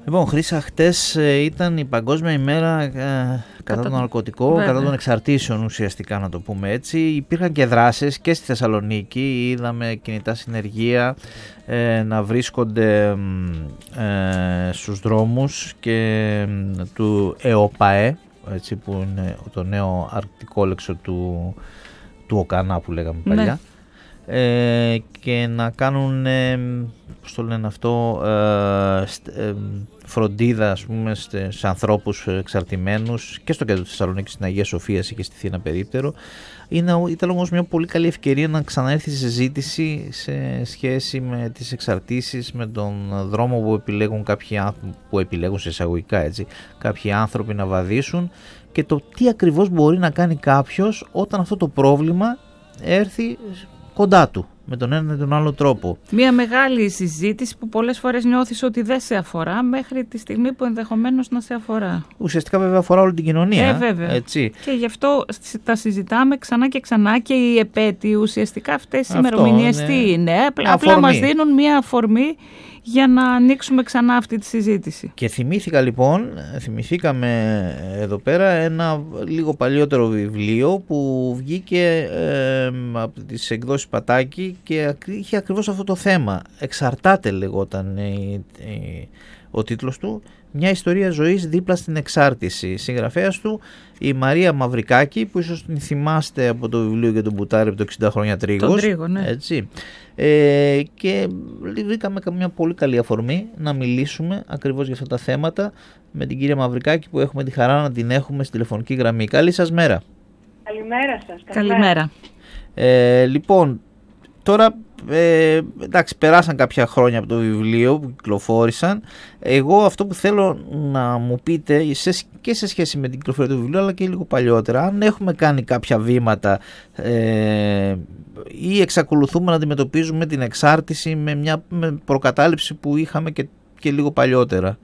Λοιπόν, Χρύσα, χτες ήταν η Παγκόσμια ημέρα κατά τον ναρκωτικό, κατά των εξαρτήσεων ουσιαστικά, να το πούμε έτσι. Υπήρχαν και δράσεις και στη Θεσσαλονίκη, είδαμε κινητά συνεργεία να βρίσκονται στους δρόμους και του ΕΟΠΑΕ, έτσι, που είναι το νέο αρκτικόλεξο του ΟΚΑΝΑ που λέγαμε παλιά. Ναι. Και να κάνουν, πώς το λένε αυτό, φροντίδα, ας πούμε, σε ανθρώπους εξαρτημένους και στο κέντρο της Θεσσαλονίκης, στην Αγία Σοφίας και στη Θήνα Περίπτερο. Ήταν όμως μια πολύ καλή ευκαιρία να ξαναέρθει η συζήτηση σε σχέση με τις εξαρτήσεις, με τον δρόμο που επιλέγουν κάποιοι άνθρωποι, που επιλέγουν σε εισαγωγικά, έτσι, κάποιοι άνθρωποι να βαδίσουν, και το τι ακριβώς μπορεί να κάνει κάποιος όταν αυτό το πρόβλημα έρθει κοντά του, με τον ένα ή τον άλλο τρόπο. Μια μεγάλη συζήτηση που πολλές φορές νιώθεις ότι δεν σε αφορά, μέχρι τη στιγμή που ενδεχομένως να σε αφορά. Ουσιαστικά βέβαια αφορά όλη την κοινωνία. Βέβαια. Έτσι. Και γι' αυτό τα συζητάμε ξανά και ξανά, και οι επέτειοι ουσιαστικά αυτές οι ημερομηνίες τι είναι. Απλά μας δίνουν μια αφορμή για να ανοίξουμε ξανά αυτή τη συζήτηση. Και θυμηθήκαμε εδώ πέρα ένα λίγο παλιότερο βιβλίο που βγήκε από τις εκδόσεις Πατάκη και είχε ακριβώς αυτό το θέμα. «Εξαρτάται» λεγόταν ο τίτλος του, «Μια ιστορία ζωής δίπλα στην εξάρτηση». Συγγραφέας του η Μαρία Μαυρικάκη, που ίσως την θυμάστε από το βιβλίο για τον Μπουτάρη από το 60 χρόνια Τρίγος. Τον Τρίγο, ναι. Έτσι. Και βρήκαμε μια πολύ καλή αφορμή να μιλήσουμε ακριβώς για αυτά τα θέματα με την κυρία Μαυρικάκη, που έχουμε τη χαρά να την έχουμε στη τηλεφωνική γραμμή. Καλή σας μέρα. Καλημέρα σας. Καλημέρα. Λοιπόν, τώρα εντάξει, περάσαν κάποια χρόνια από το βιβλίο που κυκλοφόρησαν. Εγώ αυτό που θέλω να μου πείτε και σε σχέση με την κυκλοφορία του βιβλίου, αλλά και λίγο παλιότερα, αν έχουμε κάνει κάποια βήματα ή εξακολουθούμε να αντιμετωπίζουμε την εξάρτηση με προκατάληψη που είχαμε και λίγο παλιότερα.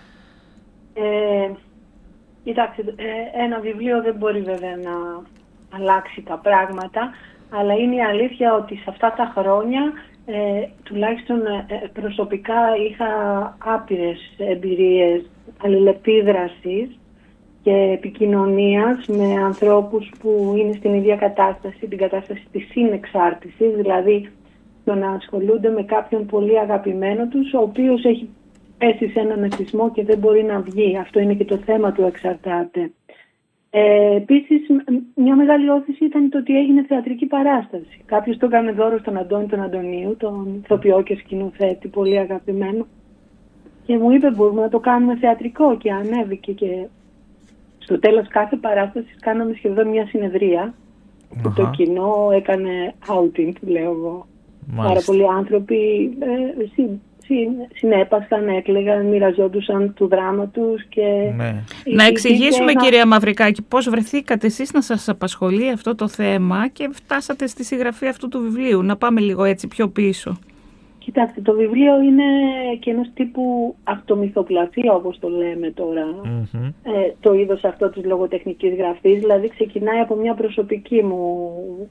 Κοιτάξτε, ένα βιβλίο δεν μπορεί βέβαια να αλλάξει τα πράγματα, αλλά είναι η αλήθεια ότι σε αυτά τα χρόνια τουλάχιστον προσωπικά είχα άπειρες εμπειρίες αλληλεπίδρασης και επικοινωνίας με ανθρώπους που είναι στην ίδια κατάσταση, την κατάσταση της συνεξάρτησης, δηλαδή το να ασχολούνται με κάποιον πολύ αγαπημένο τους, ο οποίος έχει πέσει σε έναν εθισμό και δεν μπορεί να βγει. Αυτό είναι και το θέμα του «Εξαρτάται». Επίσης, μια μεγάλη όθηση ήταν το ότι έγινε θεατρική παράσταση. Κάποιος το έκανε δώρο στον Αντώνη τον Αντωνίου, τον ηθοποιό και σκηνοθέτη, πολύ αγαπημένο, και μου είπε μπορούμε να το κάνουμε θεατρικό, και ανέβηκε, και στο τέλος κάθε παράστασης κάναμε σχεδόν μια συνεδρία που το κοινό έκανε outing, λέω εγώ. Πάρα πολλοί άνθρωποι συνέπασαν, έκλαιγαν, μοιραζόντουσαν του δράμα τους. Και να εξηγήσουμε, κυρία Μαυρικάκη, πώς βρεθήκατε εσείς να σας απασχολεί αυτό το θέμα και φτάσατε στη συγγραφή αυτού του βιβλίου. Να πάμε λίγο έτσι πιο πίσω. Κοιτάξτε, το βιβλίο είναι και ενός τύπου αυτομυθοπλασία, όπως το λέμε τώρα, το είδος αυτό της λογοτεχνικής γραφής. Δηλαδή ξεκινάει από μια προσωπική μου,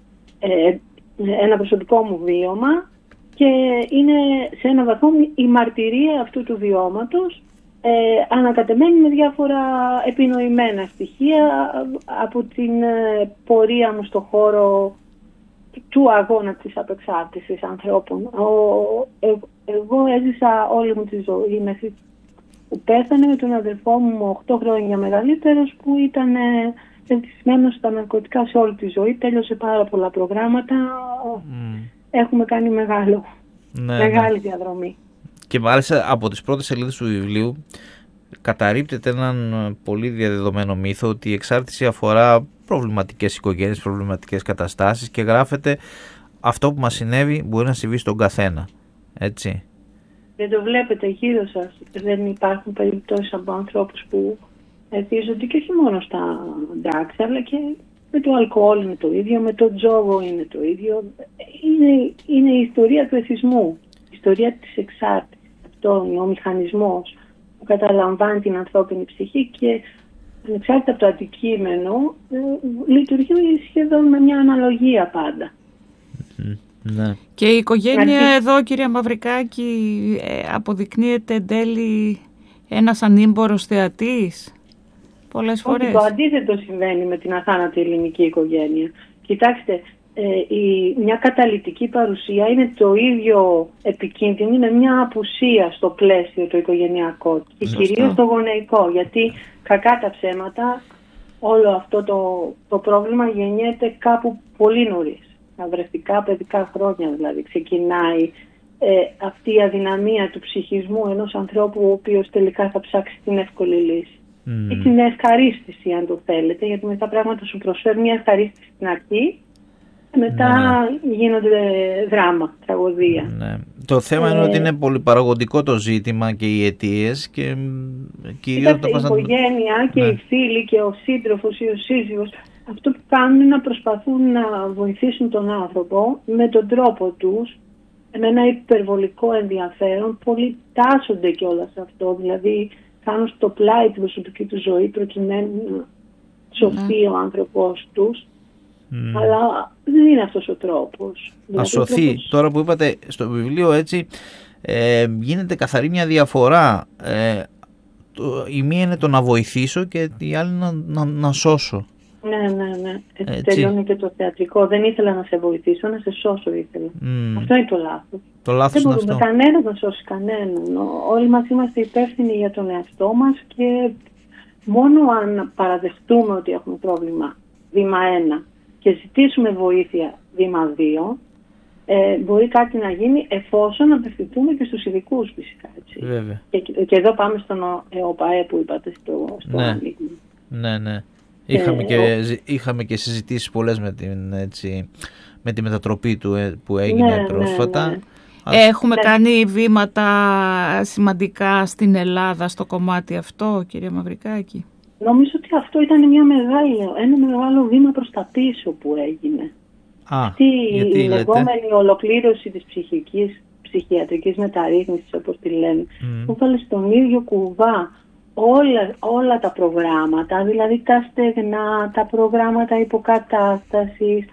ένα προσωπικό μου βίωμα, και είναι σε έναν βαθμό η μαρτυρία αυτού του βιώματος, ανακατεμένη με διάφορα επινοημένα στοιχεία από την πορεία μου στο χώρο του αγώνα της απεξάρτησης ανθρώπων. Εγώ έζησα όλη μου τη ζωή μέχρι που πέθανε με τον αδερφό μου 8 χρόνια μεγαλύτερος, που ήταν ευτυχισμένος στα ναρκωτικά σε όλη τη ζωή. Τέλειωσε πάρα πολλά προγράμματα. Έχουμε κάνει μεγάλη διαδρομή. Και μάλιστα από τις πρώτες σελίδες του βιβλίου καταρρίπτεται έναν πολύ διαδεδομένο μύθο ότι η εξάρτηση αφορά προβληματικές οικογένειες, προβληματικές καταστάσεις, και γράφεται αυτό που μας συνέβη μπορεί να συμβεί στον καθένα. Έτσι. Δεν το βλέπετε γύρω σας? Δεν υπάρχουν περιπτώσεις από ανθρώπους που εθίζονται, και όχι μόνο στα ντάξη, αλλά και με το αλκοόλ είναι το ίδιο, με το τζόγο είναι το ίδιο. Είναι η ιστορία του εθισμού, η ιστορία της εξάρτησης. Αυτό είναι ο μηχανισμός που καταλαμβάνει την ανθρώπινη ψυχή και ανεξάρτητα από το αντικείμενο λειτουργεί σχεδόν με μια αναλογία πάντα. Ναι. Και η οικογένεια εδώ, κυρία Μαυρικάκη, αποδεικνύεται εν τέλει ένας ανήμπορος θεατής πολλές φορές? Το αντίθετο συμβαίνει με την αθάνατη ελληνική οικογένεια. Κοιτάξτε, μια καταλυτική παρουσία είναι το ίδιο επικίνδυνη με μια απουσία στο πλαίσιο το οικογενειακό και κυρίως το γονεϊκό, γιατί κακά τα ψέματα όλο αυτό το πρόβλημα γεννιέται κάπου πολύ νωρίς, στα βρεφικά παιδικά χρόνια δηλαδή. Ξεκινάει αυτή η αδυναμία του ψυχισμού ενός ανθρώπου ο οποίος τελικά θα ψάξει την εύκολη λύση ή την ευχαρίστηση, αν το θέλετε, γιατί μετά πράγματα σου προσφέρουν μια ευχαρίστηση στην αρχή, μετά γίνονται δράμα, τραγωδία. Ναι. Το θέμα είναι ότι είναι πολυπαραγωγικό το ζήτημα και οι αιτίες και κυρίως η οικογένεια και οι φίλοι και ο σύντροφος ή ο σύζυγος αυτό που κάνουν είναι να προσπαθούν να βοηθήσουν τον άνθρωπο με τον τρόπο τους, με ένα υπερβολικό ενδιαφέρον. Πολλοί τάσσονται κιόλας σε αυτό, δηλαδή κάνουν στο πλάι την προσωπική του ζωή προκειμένου να σωθεί ο άνθρωπός τους. Αλλά δεν είναι αυτός ο τρόπος. Να σωθεί. Τώρα που είπατε στο βιβλίο έτσι γίνεται καθαρή μια διαφορά. Η μία είναι το να βοηθήσω και η άλλη να σώσω. Ναι. Έτσι τελειώνει και το θεατρικό. Δεν ήθελα να σε βοηθήσω, να σε σώσω ήθελα. Αυτό είναι το λάθος. Το λάθος δεν είναι μπορούμε αυτό. Κανένας να σώσει κανέναν. Όλοι μας είμαστε υπεύθυνοι για τον εαυτό μας και μόνο αν παραδεχτούμε ότι έχουμε πρόβλημα βήμα 1 και ζητήσουμε βοήθεια βήμα 2, μπορεί κάτι να γίνει εφόσον απευθυνθούμε και στους ειδικούς φυσικά. Έτσι. Βέβαια. Και εδώ πάμε στον ΕΟΠΑΕ που είπατε στο άνοιγμα. Ναι. Είχαμε και συζητήσεις πολλές με τη μετατροπή του που έγινε πρόσφατα. Ναι. Έχουμε κάνει βήματα σημαντικά στην Ελλάδα στο κομμάτι αυτό, κυρία Μαυρικάκη? Νομίζω ότι αυτό ήταν ένα μεγάλο βήμα προς τα πίσω που έγινε. Αυτή η λεγόμενη ολοκλήρωση της ψυχιατρικής μεταρρύθμισης, όπως τη λένε, που βάλε στον ίδιο κουβά όλα τα προγράμματα, δηλαδή τα στεγνά, τα προγράμματα υποκατάστασης,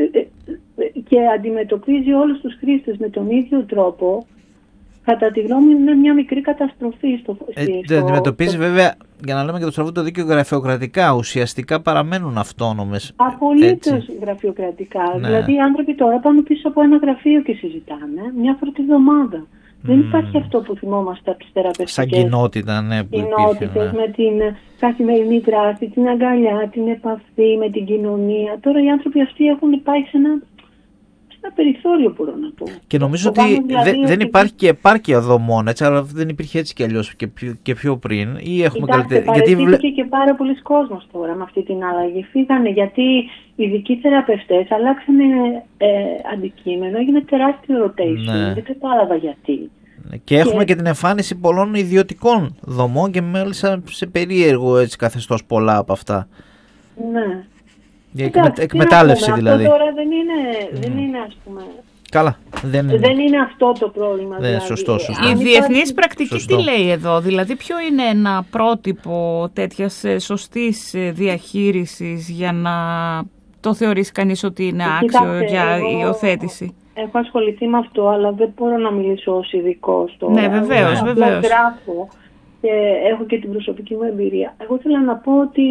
και αντιμετωπίζει όλους τους χρήστες με τον ίδιο τρόπο. Κατά τη γνώμη μου είναι μια μικρή καταστροφή αντιμετωπίζει βέβαια, για να λέμε και το στραβό το δίκαιο, γραφειοκρατικά. Ουσιαστικά παραμένουν αυτόνομες. Απολύτως γραφειοκρατικά. Ναι. Δηλαδή οι άνθρωποι τώρα πάνε πίσω από ένα γραφείο και συζητάνε μια φορά τη εβδομάδα. Δεν υπάρχει αυτό που θυμόμαστε από τις θεραπευτικές. Σαν κοινότητα, ναι, που κοινότητες, με την καθημερινή δράση, την αγκαλιά, την επαφή με την κοινωνία. Τώρα οι άνθρωποι αυτοί έχουν πάει σε ένα περιθώριο, μπορώ να πω. Και νομίζω ότι δηλαδή δεν υπάρχει και επάρκεια δομών, έτσι, αλλά δεν υπήρχε έτσι κι αλλιώς και πιο πριν. Ή έχουμε καλύτερη. Παραιτήθηκε και πάρα πολλοί κόσμος τώρα με αυτή την αλλαγή. Φύγανε γιατί οι ειδικοί θεραπευτές αλλάξανε αντικείμενο, έγινε τεράστιο rotation. Ναι. Δεν κατάλαβα γιατί. Και έχουμε και την εμφάνιση πολλών ιδιωτικών δομών και μάλιστα σε περίεργο καθεστώς πολλά από αυτά. Ναι. Εκμετάλλευση δηλαδή. Αυτό τώρα δεν είναι ας πούμε... Καλά, δεν είναι αυτό το πρόβλημα. Δηλαδή. Σωστό. Η διεθνής πρακτική τι λέει εδώ, δηλαδή ποιο είναι ένα πρότυπο τέτοιας σωστής διαχείρισης για να το θεωρήσει κανείς ότι είναι άξιο για υιοθέτηση? Έχω ασχοληθεί με αυτό, αλλά δεν μπορώ να μιλήσω ως ειδικός τώρα. Ναι, βεβαίως. Γράφω και έχω και την προσωπική μου εμπειρία. Εγώ ήθελα να πω ότι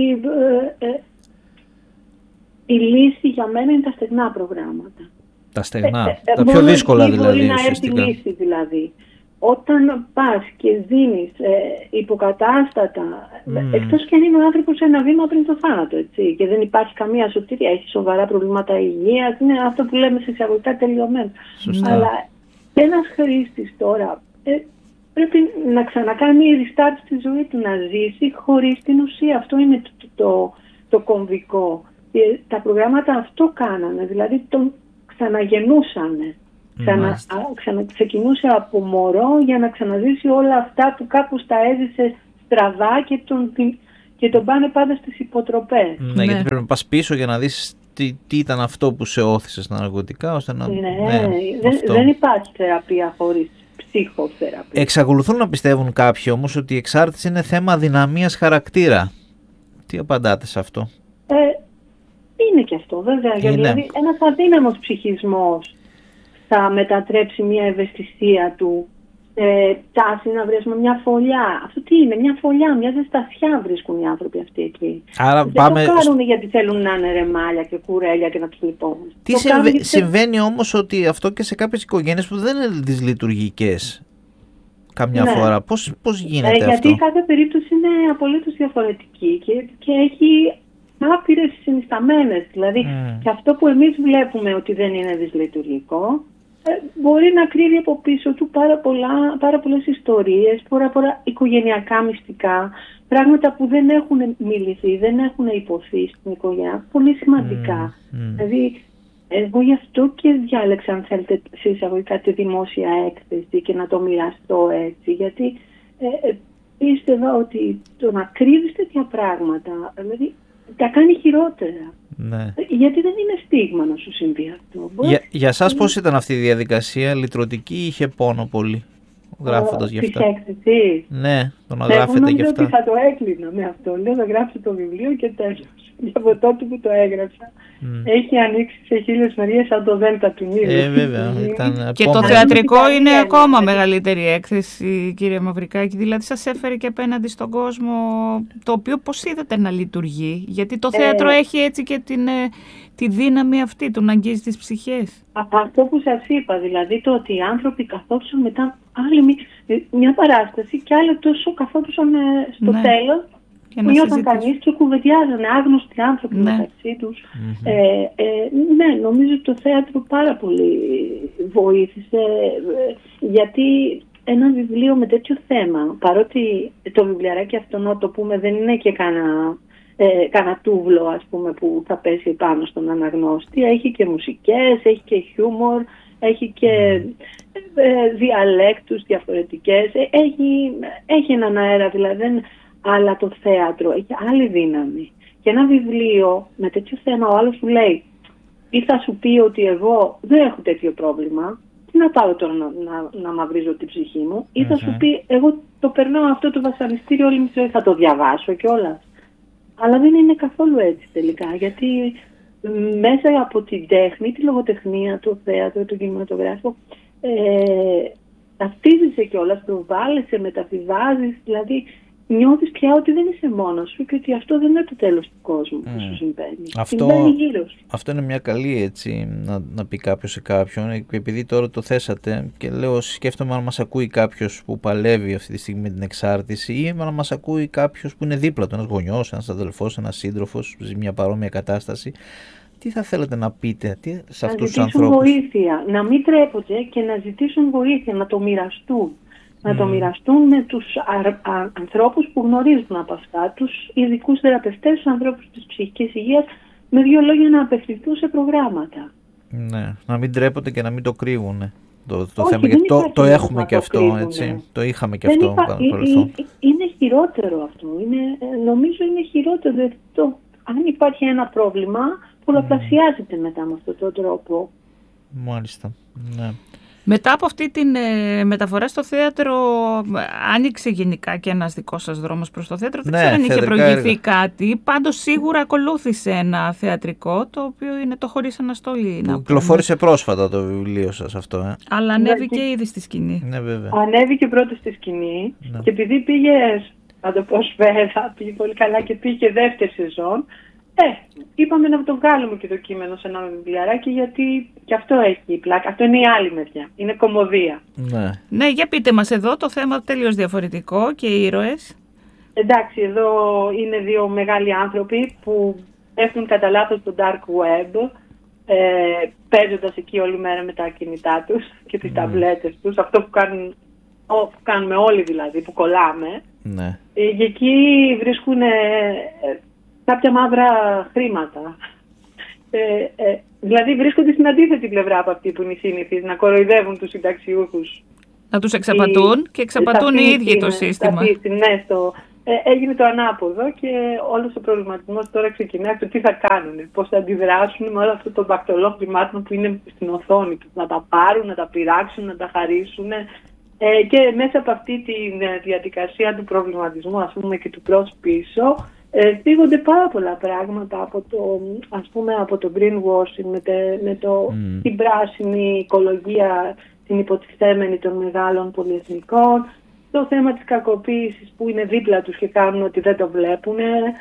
η λύση για μένα είναι τα στεγνά προγράμματα. Τα στεγνά, τα πιο δύσκολα δηλαδή. Μπορεί να έρθει η λύση δηλαδή. Όταν πας και δίνεις υποκατάστατα, εκτός και αν είναι ο άνθρωπος ένα βήμα πριν το θάνατο, έτσι, και δεν υπάρχει καμία σωτηρία, έχει σοβαρά προβλήματα υγείας, είναι αυτό που λέμε σε εισαγωγικά τελειωμένο. Αλλά ένας χρήστης τώρα πρέπει να ξανακάνει restart στη ζωή του, να ζήσει χωρίς την ουσία. Αυτό είναι το κομβικό. Τα προγράμματα αυτό κάνανε, δηλαδή τον ξαναγεννούσανε. Ξεκινούσε από μωρό για να ξαναζήσει όλα αυτά που κάπου τα έζησε στραβά και τον πάνε πάντα στις υποτροπές. Ναι, γιατί πρέπει να πας πίσω για να δεις τι ήταν αυτό που σε όθησε στα ναρκωτικά, ώστε να... δεν υπάρχει θεραπεία χωρίς ψυχοθεραπεία. Εξακολουθούν να πιστεύουν κάποιοι όμως ότι η εξάρτηση είναι θέμα αδυναμίας χαρακτήρα. Τι απαντάτε σε αυτό? Είναι και αυτό βέβαια, δηλαδή ένας αδύναμος ψυχισμός θα μετατρέψει μια ευαισθησία του τάση να βρέσουμε μια φωλιά. Αυτό τι είναι, μια φωλιά, μια ζεστασιά βρίσκουν οι άνθρωποι αυτοί εκεί. Άρα δεν πάμε... το κάνουν γιατί θέλουν να είναι ρεμάλια και κουρέλια και να τους λυπόμαστε. Τι συμβαίνει όμως ότι αυτό και σε κάποιες οικογένειες που δεν είναι δυσλειτουργικές καμιά φορά. Πώς γίνεται αυτό? Γιατί κάθε περίπτωση είναι απολύτως διαφορετική και έχει άπειρες συνισταμένες. Δηλαδή και αυτό που εμείς βλέπουμε ότι δεν είναι δυσλειτουργικό μπορεί να κρύβει από πίσω του πάρα πολλές ιστορίες, πολλά οικογενειακά μυστικά, πράγματα που δεν έχουν μιληθεί, δεν έχουν υποθεί στην οικογένεια, πολύ σημαντικά. Δηλαδή, εγώ γι' αυτό και διάλεξα, αν θέλετε, σε εισαγωγικά τη δημόσια έκθεση και να το μοιραστώ έτσι, γιατί πίστευα ότι το να κρύβεις τέτοια πράγματα, δηλαδή, τα κάνει χειρότερα. Ναι. Γιατί δεν είναι στίγμα να σου συμβεί αυτό. Για σας πώς ήταν αυτή η διαδικασία, λυτρωτική ή είχε πόνο πολύ, γράφοντας γι' αυτά? Της έκθεσης. Ναι, το να γράφετε γι' αυτά. Ότι θα το έκλεινα με αυτό. Λέω να γράψω το βιβλίο και τέλος. Από τότε που το έγραψα έχει ανοίξει σε 1000 μερίες σαν το Δέλτα του Νείλου. Βέβαια. Και το θεατρικό είναι ακόμα μεγαλύτερη έκθεση, κύριε Μαυρικάκη. Δηλαδή σας έφερε και απέναντι στον κόσμο, το οποίο πώς είδατε να λειτουργεί? Γιατί το θέατρο έχει έτσι και τη δύναμη αυτή του να αγγίζει τις ψυχές. Αυτό που σας είπα, δηλαδή το ότι οι άνθρωποι καθόντουσαν μετά άλλη μια παράσταση και άλλο τόσο καθόντουσαν στο τέλος. Που νιώταν κανείς και κουβεντιάζανε άγνωστοι άνθρωποι μεταξύ τους. Ναι, νομίζω ότι το θέατρο πάρα πολύ βοήθησε, γιατί ένα βιβλίο με τέτοιο θέμα, παρότι το βιβλιαράκι αυτό, να το πούμε, δεν είναι και κανένα τούβλο, ας πούμε, που θα πέσει πάνω στον αναγνώστη, έχει και μουσικές, έχει και χιούμορ, έχει και διαλέκτους διαφορετικές, έχει έναν αέρα, δηλαδή. Αλλά το θέατρο έχει άλλη δύναμη. Και ένα βιβλίο με τέτοιο θέμα, ο άλλος σου λέει, ή θα σου πει ότι εγώ δεν έχω τέτοιο πρόβλημα, τι να πάω τώρα να μαυρίζω την ψυχή μου, ή θα σου πει, εγώ το περνάω αυτό το βασανιστήριο όλη μου τη ζωή, θα το διαβάσω κιόλας. Αλλά δεν είναι καθόλου έτσι τελικά, γιατί μέσα από την τέχνη, τη λογοτεχνία, το θέατρο, το κινηματογράφο, ταυτίζεσαι κιόλας, προβάλλεσαι, μεταβιβάζεις, δηλαδή νιώθεις πια ότι δεν είσαι μόνος σου και ότι αυτό δεν είναι το τέλος του κόσμου που σου συμβαίνει. Αυτό είναι μια καλή έτσι να πει κάποιος σε κάποιον, επειδή τώρα το θέσατε και λέω, σκέφτομαι αν μας ακούει κάποιος που παλεύει αυτή τη στιγμή με την εξάρτηση ή αν μας ακούει κάποιος που είναι δίπλα του, ένας γονιός, ένας αδελφός, ένας σύντροφος, ζει μια παρόμοια κατάσταση. Τι θα θέλετε να πείτε σε αυτούς τους ανθρώπους? Να ζητήσουν βοήθεια, να μην τρέπονται και να ζητήσουν βοήθεια, να το μοιραστούν. Να το μοιραστούν με τους ανθρώπους που γνωρίζουν από αυτά, τους ειδικούς θεραπευτές, τους ανθρώπους της ψυχικής υγείας, με δύο λόγια να απευθυνθούν σε προγράμματα. Ναι, να μην τρέπονται και να μην το κρύβουν το θέμα, γιατί το έχουμε και αυτό, έτσι, το είχαμε και αυτό. Είναι χειρότερο αυτό, νομίζω είναι χειρότερο, αν υπάρχει ένα πρόβλημα, πολλαπλασιάζεται μετά με αυτόν τον τρόπο. Μάλιστα, ναι. Μετά από αυτή τη μεταφορά στο θέατρο, άνοιξε γενικά και ένας δικός σας δρόμος προς το θέατρο. Δεν ξέρω αν είχε προηγηθεί κάτι. Πάντως σίγουρα ακολούθησε ένα θεατρικό, το οποίο είναι το Χωρίς Αναστολή. Κυκλοφόρησε πρόσφατα το βιβλίο σας αυτό. Αλλά ανέβηκε ήδη στη σκηνή. Ναι, βέβαια. Ανέβηκε πρώτο στη σκηνή και επειδή πήγε, να το πω σφαίρα, πήγε πολύ καλά και πήγε δεύτερη σεζόν, είπαμε να το βγάλουμε και το κείμενο σε ένα βιβλιαράκι, γιατί και αυτό έχει πλάκα. Αυτό είναι η άλλη μεριά. Είναι κωμωδία. Ναι, για πείτε μας εδώ το θέμα τελείως διαφορετικό και οι ήρωες. Εντάξει, εδώ είναι δύο μεγάλοι άνθρωποι που πέφτουν κατά λάθος στο dark web, παίζοντας εκεί όλη μέρα με τα κινητά τους και τις ταμπλέτες τους. Αυτό που κάνουμε όλοι δηλαδή, που κολλάμε. Ναι. Και εκεί βρίσκουν κάποια μαύρα χρήματα. Δηλαδή βρίσκονται στην αντίθετη πλευρά από αυτή που είναι οι σύνηθις, να κοροϊδεύουν τους συνταξιούχους. Να τους εξαπατούν και εξαπατούν οι ίδιοι το σύστημα. Ναι, έγινε το ανάποδο και όλος ο προβληματισμός τώρα ξεκινάει το τι θα κάνουν, πώς θα αντιδράσουν με όλο αυτό το μπακτολό χρημάτων που είναι στην οθόνη τους. Να τα πάρουν, να τα πειράξουν, να τα χαρίσουν. Και μέσα από αυτή τη διαδικασία του προβληματισμού, ας πούμε, και του προς πίσω, φύγονται πάρα πολλά πράγματα από το greenwashing, με την πράσινη οικολογία, την υποτιθέμενη των μεγάλων πολυεθνικών, το θέμα της κακοποίησης που είναι δίπλα τους και κάνουν ότι δεν το βλέπουν,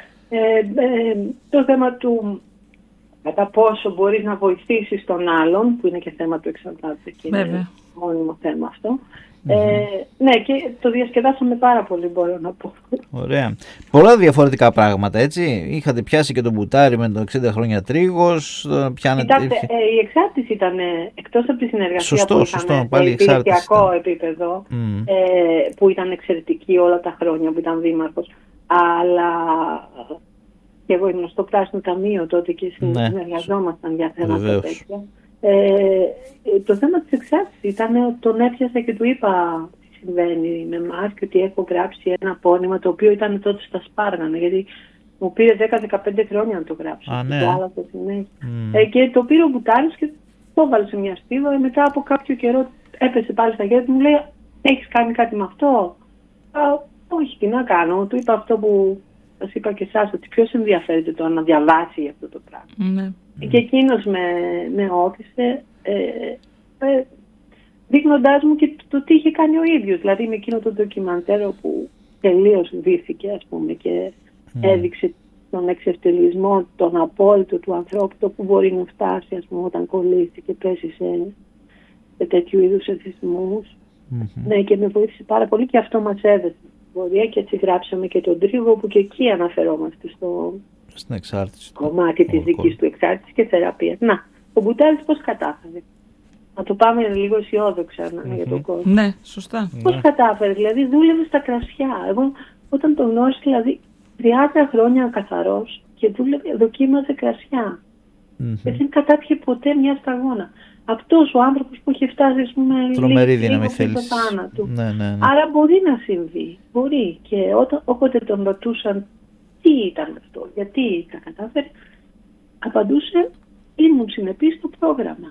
το θέμα του κατά πόσο μπορείς να βοηθήσεις τον άλλον, που είναι και θέμα του εξαρτάται και είναι μόνιμο θέμα αυτό. Ναι, και το διασκεδάσαμε πάρα πολύ, μπορώ να πω. Ωραία. Πολλά διαφορετικά πράγματα, έτσι. Είχατε πιάσει και τον Μπουτάρη με το 60 χρόνια τρίγος. Κοιτάξτε, η εξάρτηση ήταν εκτός από τη συνεργασία που είχαμε πάλι σε υπηρεσιακό επίπεδο, που ήταν εξαιρετική όλα τα χρόνια που ήταν δήμαρχος, αλλά και εγώ ήμουν στο Πράσινο Ταμείο τότε και συνεργαζόμασταν για θέματα τέτοια. Το θέμα της εξάρτησης ήταν ότι τον έπιασα και του είπα τι συμβαίνει με εμάς και ότι έχω γράψει ένα απόνημα το οποίο ήταν τότε στα Σπάργανα, γιατί μου πήρε 10-15 χρόνια να το γράψω. Και το πήρε ο Μπουτάρης και το έβαλε σε μια στίβα. Μετά από κάποιο καιρό έπεσε πάλι στα χέρια του, μου λέει: έχεις κάνει κάτι με αυτό? Όχι, τι να κάνω. Του είπα αυτό που σας είπα και εσάς, ότι ποιος ενδιαφέρεται τώρα να διαβάσει αυτό το πράγμα. Και εκείνος με όθησε, δείχνοντάς μου και το τι είχε κάνει ο ίδιος. Δηλαδή με εκείνο το ντοκιμαντέρ που τελείως βύθηκε, ας πούμε, και έδειξε τον εξευτελισμό, τον απόλυτο του ανθρώπου, το που μπορεί να φτάσει, ας πούμε, όταν κολλήσει και πέσει σε τέτοιου είδους εθισμούς. Ναι, και με βοήθησε πάρα πολύ και αυτό μας έδωσε πορεία, και έτσι γράψαμε και τον Τρίγο, που και εκεί αναφερόμαστε στην εξάρτηση, κομμάτι της δικής του εξάρτησης και θεραπεία. Να, ο Μπουτάρης πώς κατάφερε? Να το πάμε λίγο αισιόδοξα για τον κόσμο. Ναι, σωστά. Πώς κατάφερε? Δηλαδή δούλευε στα κρασιά. Εγώ όταν τον γνώρισα, δηλαδή 30 χρόνια καθαρός, και δοκίμαζε κρασιά. Και δεν κατάπιε ποτέ μια σταγόνα. Αυτός ο άνθρωπος που είχε φτάσει, ας πούμε, τρομερή δύναμη στο θάνατο. Ναι. Άρα μπορεί να συμβεί. Μπορεί. Και όποτε τον ρωτούσαν τι ήταν αυτό, γιατί τα κατάφερε, απαντούσε: ήμουν συνεπής στο πρόγραμμα.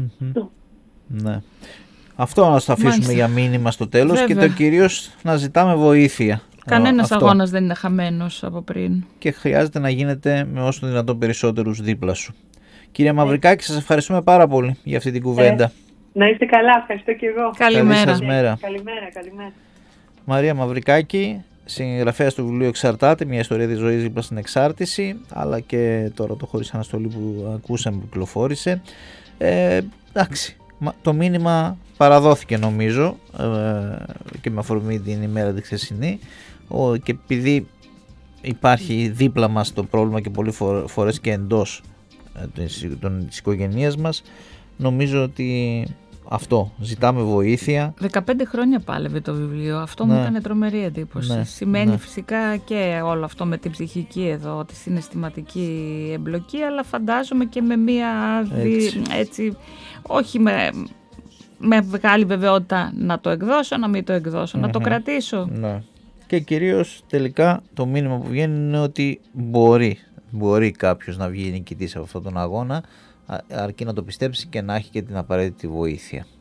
Ναι. Αυτό να το αφήσουμε για μήνυμα στο τέλος. Βέβαια. Και το κυρίως να ζητάμε βοήθεια. Κανένας αγώνας δεν είναι χαμένος από πριν. Και χρειάζεται να γίνεται με όσο δυνατόν περισσότερους δίπλα σου. Κύριε Μαυρικάκη, σας ευχαριστούμε πάρα πολύ για αυτή την κουβέντα. Να είστε καλά, ευχαριστώ και εγώ. Καλημέρα. Καλή σας μέρα. Καλημέρα. Μαρία Μαυρικάκη, συγγραφέας του βιβλίου Εξαρτάται, μια ιστορία της ζωής δίπλα στην εξάρτηση, αλλά και τώρα το Χωρίς Αναστολή που ακούσαμε που κυκλοφόρησε. Εντάξει, το μήνυμα παραδόθηκε νομίζω και με αφορμή την ημέρα τη χθεσινή, και επειδή υπάρχει δίπλα μας το πρόβλημα και πολλές φορές και εντός της οικογένειας μας, νομίζω ότι αυτό, ζητάμε βοήθεια. 15 χρόνια πάλευε το βιβλίο, αυτό μου έκανε τρομερή εντύπωση. Σημαίνει φυσικά και όλο αυτό με την ψυχική εδώ, τη συναισθηματική εμπλοκή, αλλά φαντάζομαι και με μία έτσι όχι με μεγάλη βεβαιότητα να το εκδώσω, να μην το εκδώσω, να το κρατήσω. Ναι. Και κυρίως τελικά το μήνυμα που βγαίνει είναι ότι μπορεί κάποιος να βγει νικητής από αυτόν τον αγώνα, αρκεί να το πιστέψει και να έχει και την απαραίτητη βοήθεια.